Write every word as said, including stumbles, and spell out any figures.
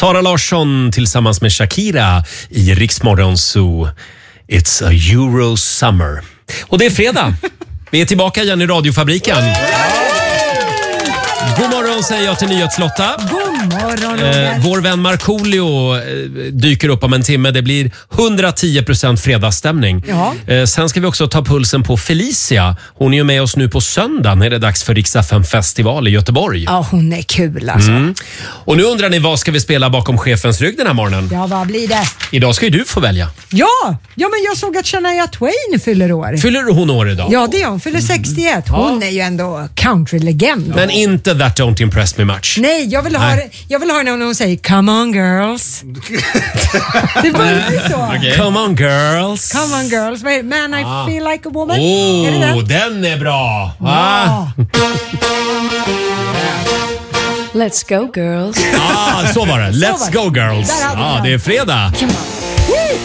Sara Larsson tillsammans med Shakira i Rix Morgon Zoo. It's a Euro summer. Och det är fredag. Vi är tillbaka igen i radiofabriken. God morgon säger jag till Nyhetslotta. God morgon. Eh, vår vän Markoolio eh, dyker upp om en timme. Det blir hundratio procent fredagsstämning. Eh, sen ska vi också ta pulsen på Felicia. Hon är ju med oss nu på söndag när det är dags för Rix F M-festival i Göteborg. Ja, hon är kul alltså. Mm. Och nu undrar ni, vad ska vi spela bakom chefens rygg den här morgonen? Ja, vad blir det? Idag ska ju du få välja. Ja, ja men jag såg att Shania Twain fyller år. Fyller hon år idag? Ja, det är hon. Fyller sextioett. Hon ja. är ju ändå countrylegend. Men inte That Don't Impress Me Much. Nej, jag vill ha, Nej. Jag vill ha när hon säger Come on girls. Det var ju så. Okay. Come on girls. Come on girls. Man, I ah. feel like a woman. Oh, är det den? den är bra. Ja. Ah. Let's go girls. Ah, så var det. Let's var det. go girls. Ja, ah, det är fredag. Come on.